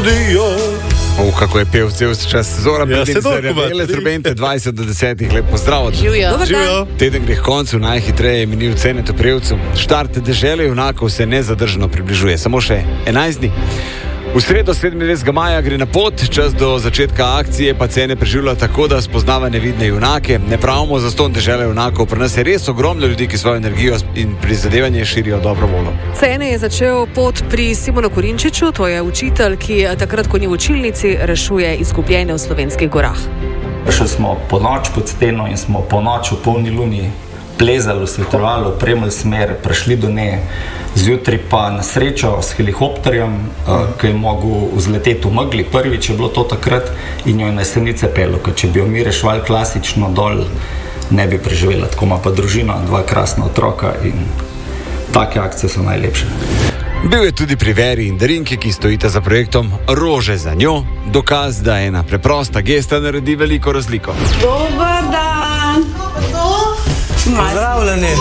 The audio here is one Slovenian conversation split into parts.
studio. Kako je pel cel čas. Zoran Predinzer, Bele Trubente, 20 do 10. Lep pozdrav. Živijo. Teden gre k koncu, najhitreje je minil Cenetu Prevcu. Štart dežele junakov se nezadržno približuje. Samo še 11 dni. V sredo 27. maja gre na pot, čas do začetka akcije pa Cene preživlja tako, da spoznava nevidne junake. Ne pravimo za ston dežele junakov, pri nas je res ogromno ljudi, ki svojo energijo in prizadevanje širijo dobro voljo. Cene je začel pot pri Simonu Korinčiču, to je učitelj, ki takrat, ko ni v učilnici, rešuje izgubljene v slovenskih gorah. Prišli smo po noč pod steno in smo po noč v polni luni plezali, svetovali, opremili smer, prišli do nje. Zjutraj pa na srečo s helikopterjem, ki je mogel vzleteti v megli. Prvič je bilo to takrat in jo je na Jesenice pelo, ker če bi jo mi rešvali klasično dol, ne bi preživela. Tako ima pa družina, 2 krasna otroka in take akcije so najlepše. Bil je tudi pri Veri in Darinki, ki stojita za projektom Rože za njo, dokaz, da ena preprosta gesta naredi veliko razliko. Dobar dan! Pozdravljeni!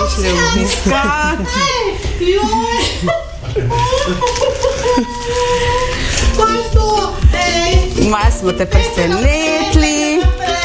Malo smo te presenetili.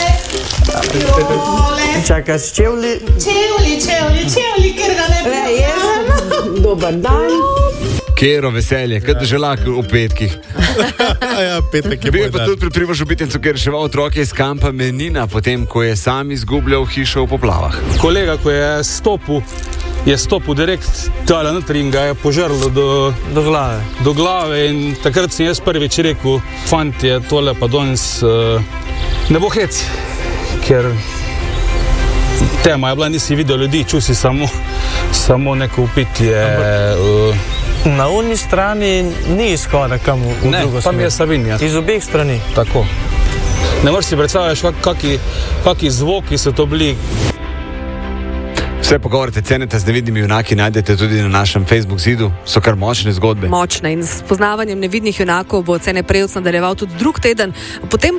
Čakaš čevlji? Čevlji, ker ga ne prejem. Dobar dan. Kero veselje, kad želak v petkih. Ja, petek je Bil je moj pa dan. tudi pri Primožu Bitencu, ki je reševal otroke iz kampa Menina, potem, ko je sam izgubljal hišo v poplavah. Kolega, ko je stopil direkt tale notri in ga je požrlo do glave in takrat sem jaz prvič rekel, fantje, tole pa danes ne bo hec, ker tema je bila, nisi videl ljudi, čutil si samo neko upitje. Na unji strani ni izhoda kam v drugo smer. Tam je Savinja. Iz obeh strani. Tako. Ne moreš si predstavljati, kaki zvoki so to bili. Vse pogovore Ceneta z nevidnimi junaki najdete tudi na našem Facebook zidu. So kar močne zgodbe. Močne in s poznavanjem nevidnih junakov bo Cene Prevc nadaljeval tudi drug teden. Potem